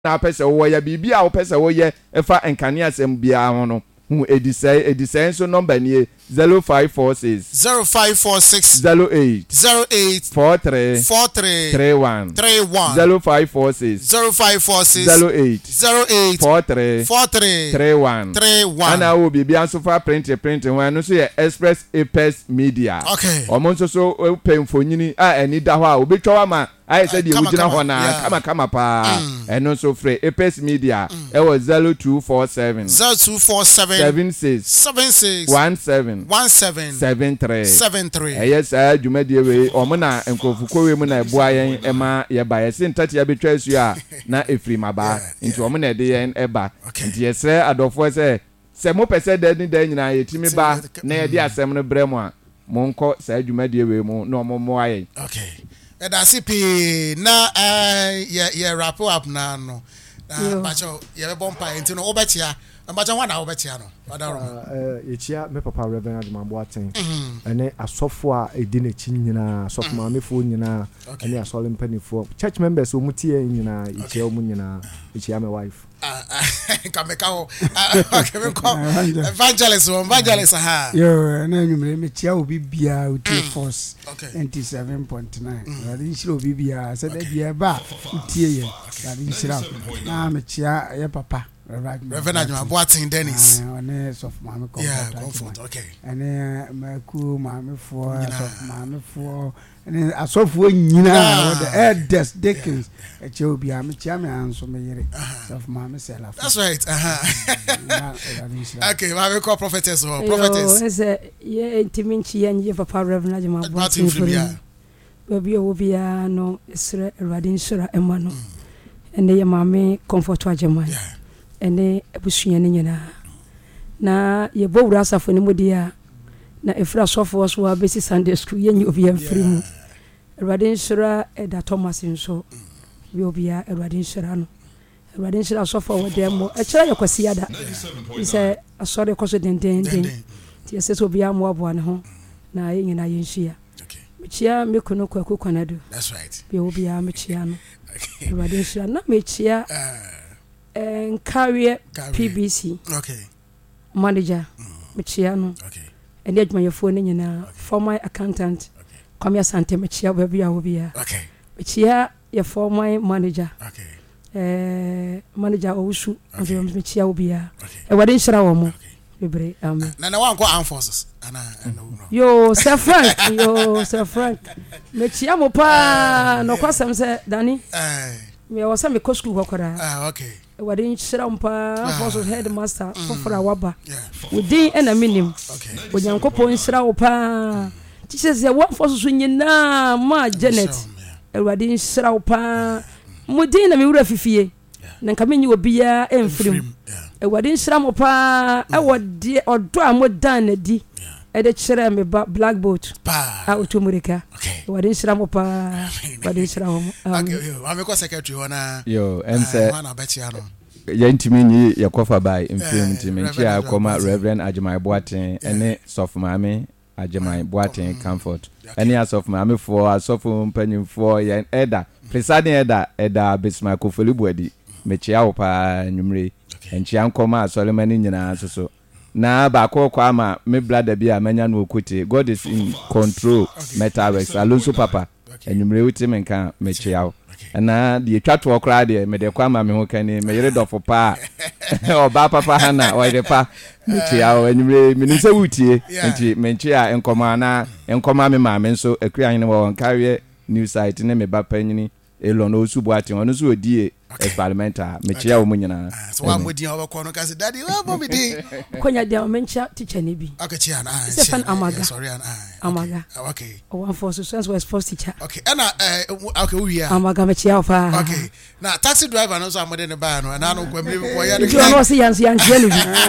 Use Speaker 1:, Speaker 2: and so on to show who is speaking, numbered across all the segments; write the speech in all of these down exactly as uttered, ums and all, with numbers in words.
Speaker 1: na pese wo ya bibia wo pese wo ye efa enkane asem bia ho no hu edisai edisai so number nie zero five four six
Speaker 2: zero five four six
Speaker 1: zero eight
Speaker 2: zero eight
Speaker 1: four three
Speaker 2: four three
Speaker 1: three one
Speaker 2: three one
Speaker 1: zero five four six
Speaker 2: zero five four six
Speaker 1: zero eight
Speaker 2: zero eight
Speaker 1: four three
Speaker 2: four three
Speaker 1: three one
Speaker 2: three one
Speaker 1: ana wo bibia so fa print print ho no so ye Express Apex Media
Speaker 2: okay
Speaker 1: omo nso so pemfonyini a eni da ho a obetwa ma I said you would not wanna kama kama pa and also free Apex Media it was zero two four seven
Speaker 2: zero two four seven
Speaker 1: seven six
Speaker 2: seven six
Speaker 1: one seven
Speaker 2: one seven
Speaker 1: seven three
Speaker 2: seven three
Speaker 1: yes I jumadi we omo na enkofuko we mu na eboa yen ema ye ba ye sintati ya betwa asu a na efri maba nti omo na de yen eba nti yesre adofo se se mo pese de ni de nyina yetimi ba na ye de asem no bremu a monko sa jumadi we mu na omo mo ayen
Speaker 2: okay that's it na eh yeah yeah wrap up na no na bacho ye bompa enti no obetia bacho wana obetia no odaro
Speaker 3: eh yechia me papa Reverend Adjumai Boateng ene asofo a edi na chi nyina asofo ma mefo nyina ene asole mpanifo church members omutie nyina yechia omu nyina yechia my wife
Speaker 2: kameka ho kameka evangelist evangelist ha
Speaker 4: yo na nyumre me chia obi bia utie force ninety-seven point nine radi nshira obi bia se da bia ba utie ye radi nshira na me chia ye papa
Speaker 2: Reverend Adjumai Boateng Dennis
Speaker 4: ane sof mama comfort
Speaker 2: yeah comfort okay
Speaker 4: ane maku mama fo sof mama fo ane asofo nyina the eldest decades e che obi am chia me anso me yere sof mama sela
Speaker 2: that's right uh-huh. Okay mama call prophetess or prophetess
Speaker 5: yes ye intiminchi ye papa Reverend Adjumai Boateng baby obi ya no esre radin shira emano ene ye mama comfort Adjumai ene ebusuya ne nyina na ye bowura asafo ne modia na efra sofo so wa besi Sunday school ye nyi obi amfiri mu Erwade nshira eda Thomas nso bi obi ya Erwade nshira no Erwade nshira sofo wo dem mo e kira yakwasi ada se asore koso den den den ti ese so obi amwo abo ne ho na ye nyina ye nhia mechia mekuno kwa kokonado
Speaker 2: that's right
Speaker 5: bi obi ya mechia no Erwade nshira na mechia en career P B C
Speaker 2: okay
Speaker 5: manager mechiano
Speaker 2: okay
Speaker 5: and Adjumayefo ne nyina former accountant Kwame Asante mechia baby a obia
Speaker 2: okay
Speaker 5: mechia ye former manager
Speaker 2: okay
Speaker 5: eh manager Owusu and mechia obia e wade nshira wo mo bebre amen
Speaker 2: na na wan ko armed forces ana
Speaker 5: yo Sir Frank yo Sir Frank mechia mo pa no kwasam se Dani eh me wasa me ko school kokora
Speaker 2: ah okay
Speaker 5: wade nshira mpa forces headmaster for awaba within ena minim
Speaker 2: okay
Speaker 5: onyankopo nshira wo pa teachers ya one forces nyina ma Janet wade nshira wo pa mudin na me wura fifie na nka menyi obia emfrim wade nshira mo pa e wode odo amodan na di e de kire me blackboard
Speaker 2: pa
Speaker 5: a otomurika wade nshira mo pa wade nshira mo
Speaker 2: okay yo am ko secretary hona
Speaker 1: yo ense
Speaker 2: mana betia no
Speaker 1: yantimi nyi yakofa bai mfim timenchi akoma Reverend Adjumai Boateng ene sof mame Adjumai Boateng Comfort ene asof mame for asof mpanyin for yen eda presiding eda eda Bismarck Kofolibuadi mechia wo pa nwumre enchi ankoma asolemani nyina soso na ba ko kwa ama me brother bia manya no okuti God is in control metaverse alonso papa enwumre wuti menka mechia wo na the twatwo kra de me de kwa ma me ho kani me yere dofo pa oba papa hana o de pa metia o enwure me nse wutie nti menchia enkoma na enkoma me ma me nso akua hene wo nkawe new site ne me ba panyini Elon Osu Boateng ono so odie experimental mechia wo munyina
Speaker 2: so wa modi oba ko no kasi daddy wa bo mi di
Speaker 5: konya dia mencha teacher ne bi
Speaker 2: akachia na
Speaker 5: Stefan Amaga
Speaker 2: sorry an
Speaker 5: Amaga
Speaker 2: okay
Speaker 5: one for so was sports teacher
Speaker 2: okay and okay we here
Speaker 5: Amaga mechia ofa
Speaker 2: okay na taxi driver no so amode ne ba no na no kwamle ko ya
Speaker 5: de no so yan yan je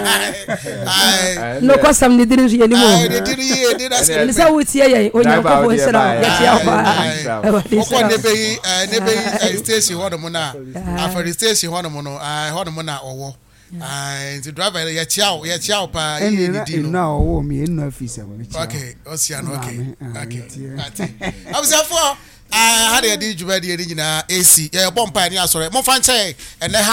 Speaker 5: no ko sam ni dirin ye ni mo
Speaker 2: ai de diri ye de das
Speaker 5: ni sa wutie ye onya ko bo sera ya tia ofa
Speaker 2: ko ne be ne be station ho no na after station ho no no ah ho no na owo ah the driver ya chiao ya chiao pa
Speaker 4: ye ni di no owo mi enu afisa mo
Speaker 2: okay ocean okay okay ati abusafo ah ha de di dwuma de ni nyina A C ye bompa ni asore mo fa nche ene